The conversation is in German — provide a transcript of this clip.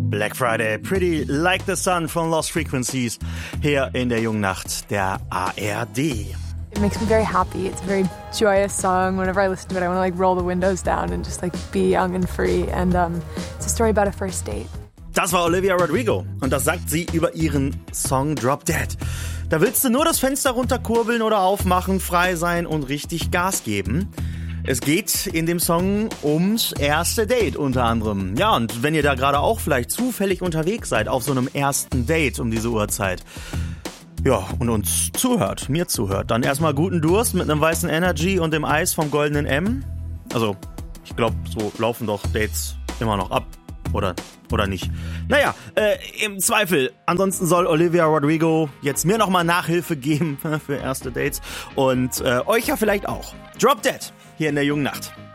Black Friday, Pretty Like the Sun von Lost Frequencies hier in der jungen Nacht der ARD. It makes me very happy. It's a very joyous song. Whenever I listen to it, I want to like roll the windows down and just like be young and free. And it's a story about a first date. Das war Olivia Rodrigo und das sagt sie über ihren Song Drop Dead. Da willst du nur das Fenster runterkurbeln oder aufmachen, frei sein und richtig Gas geben. Es geht in dem Song ums erste Date unter anderem. Ja, und wenn ihr da gerade auch vielleicht zufällig unterwegs seid auf so einem ersten Date um diese Uhrzeit, ja, und uns zuhört, mir zuhört, dann erstmal guten Durst mit einem weißen Energy und dem Eis vom goldenen M. Also, ich glaube, so laufen doch Dates immer noch ab. Oder nicht. Naja, im Zweifel. Ansonsten soll Olivia Rodrigo jetzt mir nochmal Nachhilfe geben für erste Dates. Und euch ja vielleicht auch. Drop Dead hier in der jungen Nacht.